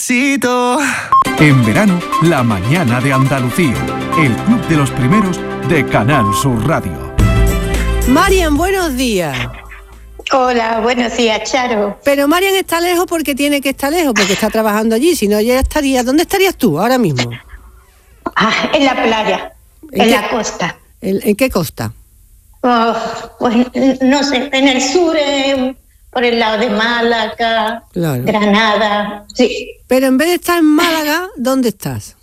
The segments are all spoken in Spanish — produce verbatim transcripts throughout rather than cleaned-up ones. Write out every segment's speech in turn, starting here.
En verano, la mañana de Andalucía, el club de los primeros de Canal Sur Radio. Marian, buenos días. Hola, buenos días, Charo. Pero Marian está lejos porque tiene que estar lejos, porque está trabajando allí, si no ella estaría... ¿Dónde estarías tú ahora mismo? Ah, en la playa, en, en la costa. ¿En, ¿En qué costa? Oh, pues no sé, en el sur, eh, por el lado de Málaga, claro. Granada, sí. Pero en vez de estar en Málaga, ¿dónde estás?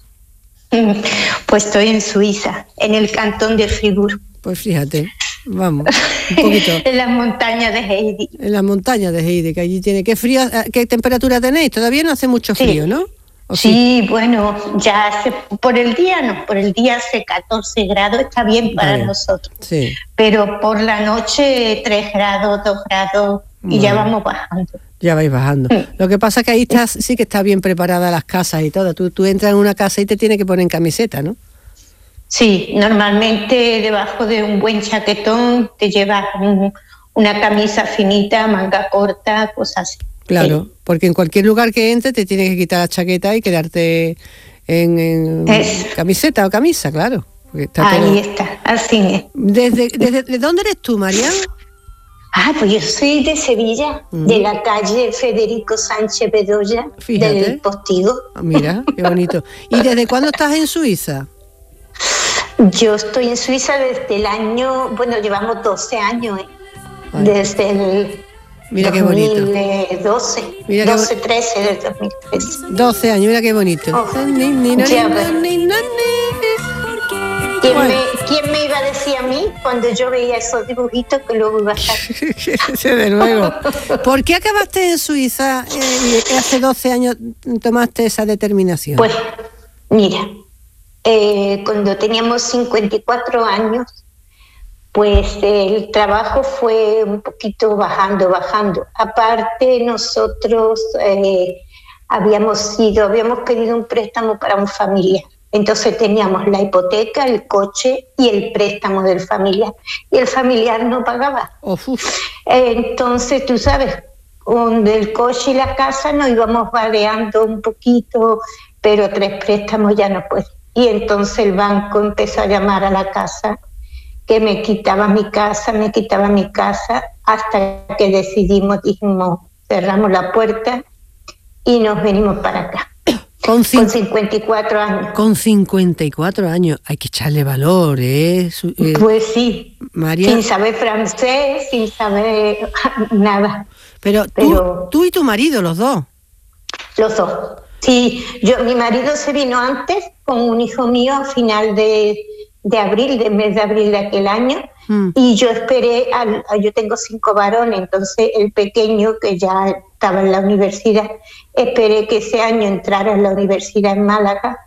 Pues estoy en Suiza, en el cantón de Fribourg. Pues fíjate, vamos, un poquito. En las montañas de Heidi. En las montañas de Heidi, que allí tiene... ¿Qué frío, qué temperatura tenéis? Todavía no hace mucho frío, sí. ¿no? Sí, sí, bueno, ya hace, por el día no, por el día hace catorce grados, está bien para vale. nosotros. Sí. Pero por la noche tres grados, dos grados y vale. ya vamos bajando. Ya vais bajando. Mm. Lo que pasa es que ahí estás, sí que está bien preparada las casas y todo. Tú, tú entras en una casa y te tienes que poner en camiseta, ¿no? Sí, normalmente debajo de un buen chaquetón te llevas un, una camisa finita, manga corta, cosas así. Claro, sí. Porque en cualquier lugar que entres te tienes que quitar la chaqueta y quedarte en, en camiseta o camisa, claro. Está Ahí todo... está, así es. ¿Desde, desde, ¿De dónde eres tú, Marian? Ah, pues yo soy de Sevilla, mm. de la calle Federico Sánchez Bedoya, Fíjate. del Postigo. Ah, mira, qué bonito. ¿Y desde cuándo estás en Suiza? Yo estoy en Suiza desde el año, bueno, llevamos doce años, ¿eh? Vale. Desde el... Mira dos mil doce, qué bonito. Mira doce, qué... trece del dos mil trece. doce años, mira qué bonito. Oh, ni, ni, ni, ya, ni, ni, ni, ¿Quién, bueno. me, ¿Quién me iba a decir a mí cuando yo veía esos dibujitos que luego iba a estar? Sí, de luego. ¿Por qué acabaste en Suiza eh, y hace doce años tomaste esa determinación? Pues, mira, eh, cuando teníamos cincuenta y cuatro años, pues el trabajo fue un poquito bajando, bajando. Aparte, nosotros eh, habíamos ido, habíamos pedido un préstamo para un familiar. Entonces teníamos la hipoteca, el coche y el préstamo del familiar. Y el familiar no pagaba. Uf. Entonces, tú sabes, con el coche y la casa nos íbamos vadeando un poquito, pero tres préstamos ya no puede. Y entonces el banco empezó a llamar a la casa, que me quitaba mi casa, me quitaba mi casa, hasta que decidimos, dijimos, cerramos la puerta y nos venimos para acá. Con, cin- con cincuenta y cuatro años. Con cincuenta y cuatro años, hay que echarle valor, ¿eh? Su, eh pues sí, María... sin saber francés, sin saber nada. Pero, Pero tú, tú y tu marido, los dos. Los dos. Sí, yo, mi marido se vino antes con un hijo mío a final de... de abril, del mes de abril de aquel año, mm. y yo esperé, al, yo tengo cinco varones, entonces el pequeño que ya estaba en la universidad, esperé que ese año entrara en la universidad en Málaga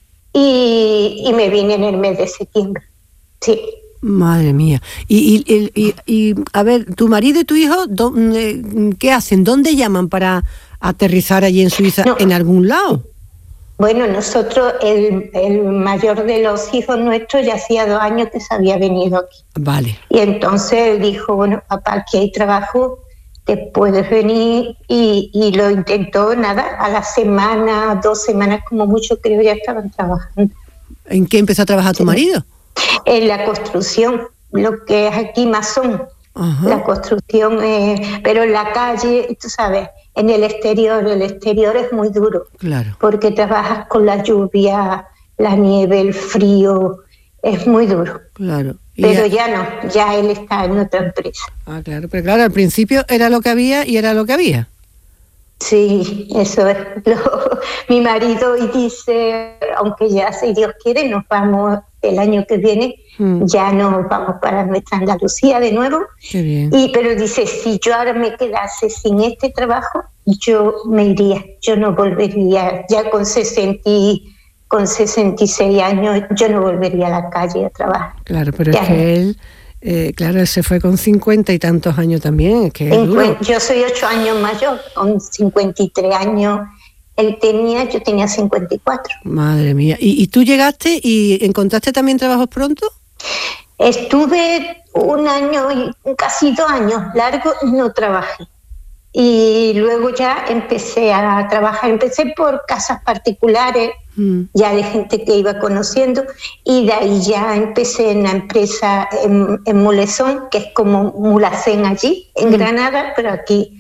y, y me vine en el mes de septiembre, sí. Madre mía. Y, y, y, y a ver, tu marido y tu hijo, ¿qué hacen? ¿Dónde llaman para aterrizar allí en Suiza? No. ¿En algún lado? Bueno, nosotros, el, el mayor de los hijos nuestros ya hacía dos años que se había venido aquí. Vale. Y entonces él dijo, bueno, papá, aquí hay trabajo, te puedes venir, y, y lo intentó, nada, a la semana, dos semanas como mucho, creo, ya estaban trabajando. ¿En qué empezó a trabajar tu sí. marido? En la construcción, lo que es aquí masón. Ajá. La construcción, eh, pero en la calle, tú sabes, en el exterior, el exterior es muy duro. Claro. Porque trabajas con la lluvia, la nieve, el frío, es muy duro. Claro. Pero ya... ya no, ya él está en otra empresa. Ah, claro, pero claro, al principio era lo que había y era lo que había. Sí, eso es. Lo, mi marido y dice, aunque ya si Dios quiere, nos vamos el año que viene, mm. ya nos vamos para nuestra Andalucía de nuevo. Qué bien. Y, pero dice, si yo ahora me quedase sin este trabajo, yo me iría, yo no volvería, ya con sesenta, con sesenta y seis años, yo no volvería a la calle a trabajar. Claro, pero ya es que no. él... Eh, claro, él se fue con cincuenta y tantos años también. Es que es duro. Yo soy ocho años mayor, con cincuenta y tres años él tenía, yo tenía cincuenta y cuatro. Madre mía. ¿Y, y tú llegaste y encontraste también trabajos pronto? Estuve un año y casi dos años largos, no trabajé. y luego ya empecé a trabajar, empecé por casas particulares, mm. ya de gente que iba conociendo, y de ahí ya empecé en la empresa en, en Mulesón, que es como Mulacén allí, en mm. Granada, pero aquí.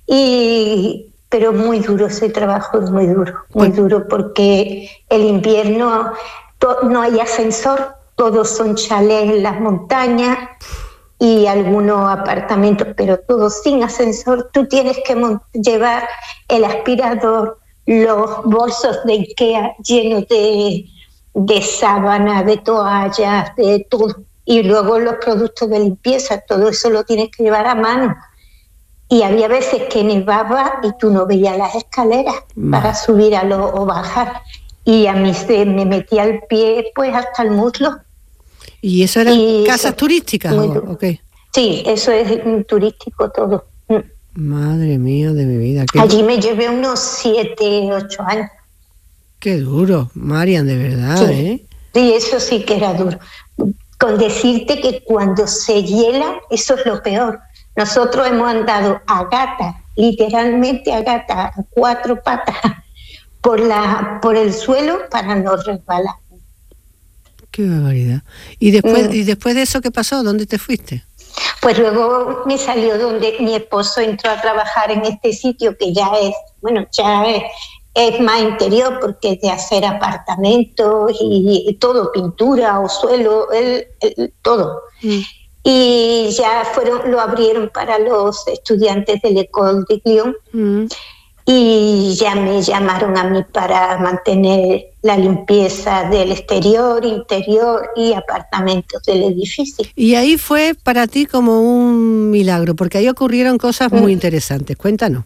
Y, pero muy duro ese trabajo, es muy duro, muy pues, duro, porque el invierno to, no hay ascensor, todos son chalés en las montañas, y algunos apartamentos, pero todos sin ascensor. Tú tienes que mont- llevar el aspirador, los bolsos de Ikea llenos de, de sábanas, de toallas, de todo. Y luego los productos de limpieza, todo eso lo tienes que llevar a mano. Y había veces que nevaba y tú no veías las escaleras mm. para subir a lo, o bajar. Y a mí se me metía el pie pues hasta el muslo. ¿Y eso eran y casas eso, turísticas? ¿O okay. Sí, eso es turístico todo. Madre mía de mi vida. Allí me llevé unos siete, ocho años. Qué duro, Marian, de verdad, sí. ¿eh? Sí, eso sí que era duro. Con decirte que cuando se hiela, eso es lo peor. Nosotros hemos andado a gata, literalmente a gata, a cuatro patas, por, la, por el suelo para no resbalar. Qué barbaridad. ¿Y después, mm. ¿Y después de eso qué pasó? ¿Dónde te fuiste? Pues luego me salió donde mi esposo entró a trabajar en este sitio que ya es, bueno, ya es, es más interior porque es de hacer apartamentos y, y todo, pintura o suelo, el, el, todo. Mm. Y ya fueron, lo abrieron para los estudiantes del École de Lyon. Mm. Y ya me llamaron a mí para mantener la limpieza del exterior, interior y apartamentos del edificio. Y ahí fue para ti como un milagro, porque ahí ocurrieron cosas muy interesantes. Cuéntanos.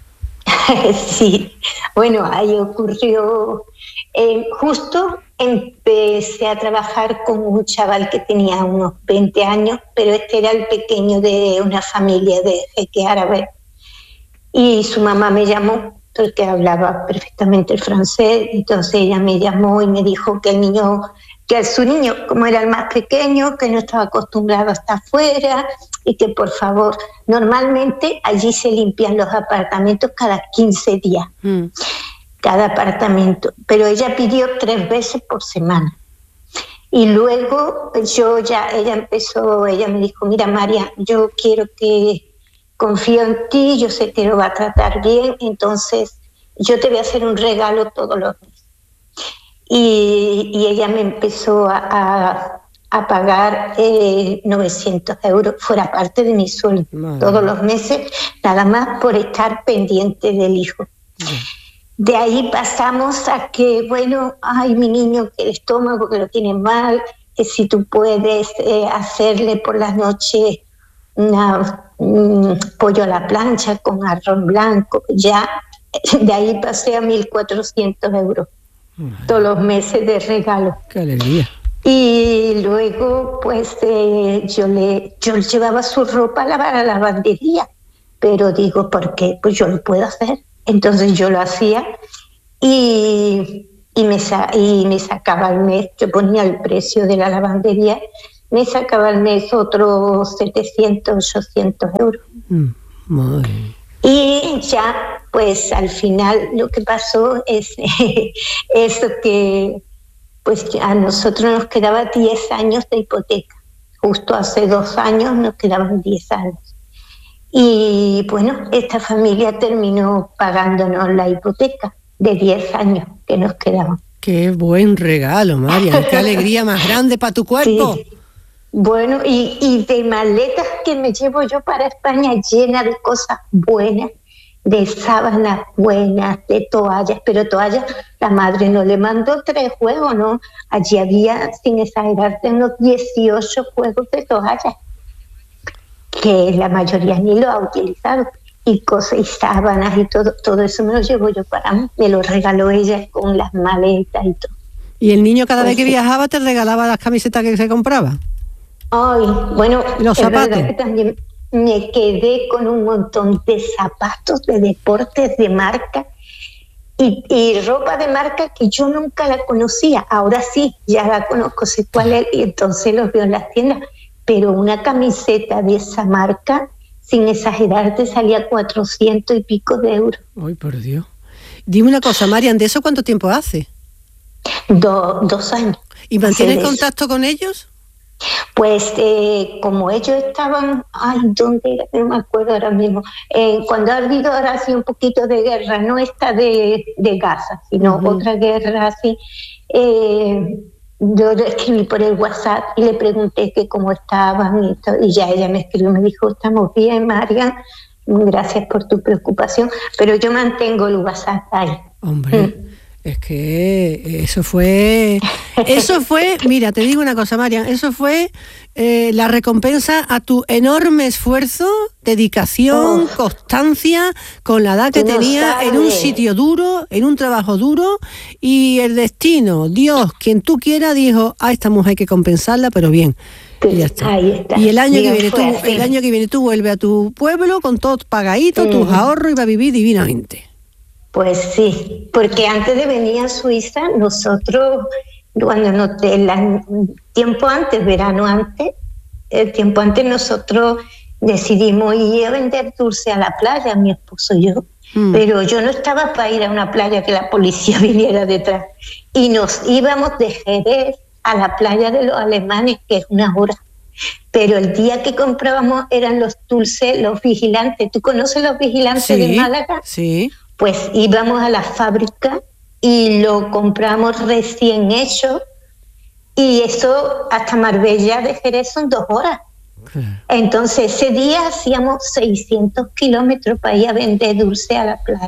Sí, bueno, ahí ocurrió, eh, justo empecé a trabajar con un chaval que tenía unos veinte años, pero este era el pequeño de una familia de jeque árabe. Y su mamá me llamó, porque hablaba perfectamente el francés, entonces ella me llamó y me dijo que el niño, que su niño, como era el más pequeño, que no estaba acostumbrado a estar afuera y que por favor, normalmente allí se limpian los apartamentos cada quince días, mm. cada apartamento, pero ella pidió tres veces por semana. Y luego yo ya, ella empezó, ella me dijo, mira María, yo quiero que confío en ti, yo sé que lo va a tratar bien, entonces yo te voy a hacer un regalo todos los meses. Y, y ella me empezó a, a, a pagar eh, novecientos euros, fuera parte de mi sueldo, Madre. todos los meses, nada más por estar pendiente del hijo. Madre. De ahí pasamos a que, bueno, ay, mi niño, que el estómago que lo tiene mal, que si tú puedes eh, hacerle por las noches una, un pollo a la plancha con arroz blanco, ya de ahí pasé a mil cuatrocientos euros Madre. Todos los meses de regalo. ¡Qué alegría! Y luego pues eh, yo le yo llevaba su ropa a lavar a la lavandería, pero digo, ¿por qué? Pues yo lo puedo hacer. Entonces yo lo hacía y, y, me, y me sacaba al mes, yo ponía el precio de la lavandería, me sacaba al mes otros setecientos, ochocientos euros. Mm, madre. Y ya, pues al final lo que pasó es eso que pues a nosotros nos quedaba diez años de hipoteca. Justo hace dos años nos quedaban diez años. Y bueno, esta familia terminó pagándonos la hipoteca de diez años que nos quedaban. Qué buen regalo, María, qué alegría más grande para tu cuerpo. Sí. Bueno, y, y de maletas que me llevo yo para España llena de cosas buenas, de sábanas buenas, de toallas, pero toallas, la madre no le mandó tres juegos, ¿no? Allí había, sin exagerarte, unos dieciocho juegos de toallas, que la mayoría ni lo ha utilizado, y cosas, y sábanas y todo, todo eso me lo llevo yo para mí, me lo regaló ella con las maletas y todo. ¿Y el niño cada pues vez que sí. viajaba te regalaba las camisetas que se compraba? Ay, bueno, los zapatos. Es verdad que también me quedé con un montón de zapatos de deportes de marca y, y ropa de marca que yo nunca la conocía. Ahora sí, ya la conozco, sé cuál es y entonces los veo en las tiendas. Pero una camiseta de esa marca sin exagerarte, salía cuatrocientos y pico de euros. Ay, por Dios. Dime una cosa, Marian, ¿de eso cuánto tiempo hace? Do, dos años. ¿Y mantienes contacto con ellos? Pues eh, como ellos estaban, ay, ¿dónde era? No me acuerdo ahora mismo. Eh, cuando ha habido ahora sí un poquito de guerra, no esta de, de Gaza, sino uh-huh. otra guerra así, eh, yo le escribí por el WhatsApp y le pregunté que cómo estaban y, todo, y ya ella me escribió y me dijo, estamos bien, Marian, gracias por tu preocupación, pero yo mantengo el WhatsApp ahí. Hombre. Mm. Es que eso fue, eso fue, mira, te digo una cosa, Marian, eso fue eh, la recompensa a tu enorme esfuerzo, dedicación, oh. constancia, con la edad que no tenía, sabe. En un sitio duro, en un trabajo duro, y el destino, Dios, quien tú quieras, dijo, a esta mujer hay que compensarla, pero bien. Y ya está. Ahí está. Y el año Dios, que viene tú, así. el año que viene tú vuelves a tu pueblo con todo pagadito, mm. tus ahorros y vas a vivir divinamente. Pues sí, porque antes de venir a Suiza, nosotros, cuando no, el tiempo antes, verano antes, el tiempo antes nosotros decidimos ir a vender dulce a la playa, mi esposo y yo, mm. pero yo no estaba para ir a una playa que la policía viniera detrás. Y nos íbamos de Jerez a la playa de los alemanes, que es una hora. Pero el día que comprábamos eran los dulces, los vigilantes. ¿Tú conoces los vigilantes sí, de Málaga? Sí. Pues íbamos a la fábrica y lo compramos recién hecho y eso hasta Marbella de Jerez son dos horas. Entonces ese día hacíamos seiscientos kilómetros para ir a vender dulce a la playa.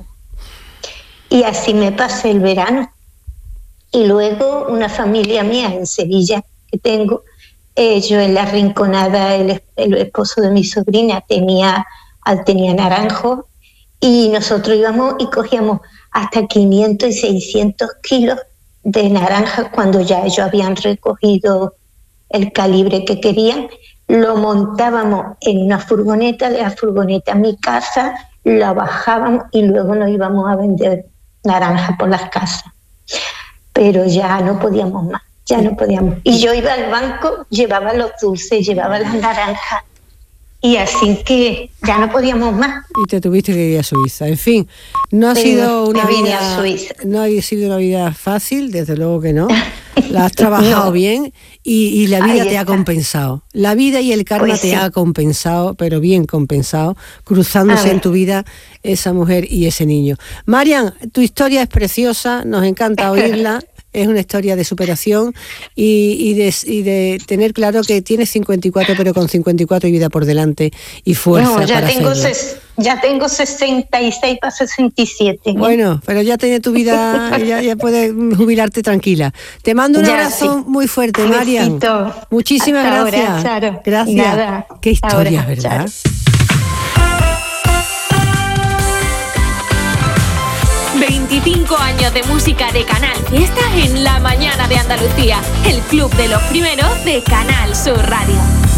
Y así me pasé el verano. Y luego una familia mía en Sevilla que tengo, eh, yo en la Rinconada, el, el esposo de mi sobrina tenía, tenía naranjo. Y nosotros íbamos y cogíamos hasta quinientos y seiscientos kilos de naranjas cuando ya ellos habían recogido el calibre que querían. Lo montábamos en una furgoneta, de la furgoneta a mi casa, la bajábamos y luego nos íbamos a vender naranjas por las casas. Pero ya no podíamos más, ya no podíamos. Y yo iba al banco, llevaba los dulces, llevaba las naranjas. Y así que ya no podíamos más. Y te tuviste que ir a Suiza. En fin, no ha sido una vida, no ha sido una vida fácil, desde luego que no. La has trabajado no. bien y, y la vida Ahí te está. ha compensado. La vida y el karma pues te sí. ha compensado, pero bien compensado, cruzándose en tu vida esa mujer y ese niño. Marian, tu historia es preciosa, nos encanta oírla. Es una historia de superación y, y, de, y de tener claro que tienes cincuenta y cuatro, pero con cincuenta y cuatro hay vida por delante y fuerza no, ya para tengo hacerlo. Ses, ya tengo sesenta y seis para sesenta y siete. ¿eh? Bueno, pero ya tienes tu vida, ya, ya puedes jubilarte tranquila. Te mando un ya, abrazo sí. muy fuerte, Marian. Muchísimas Hasta gracias. Ahora, Charo. Gracias. Nada. Qué historia, ahora, ¿verdad? Charo. veinticinco años de música de Canal Fiesta en la mañana de Andalucía. El club de los primeros de Canal Sur Radio.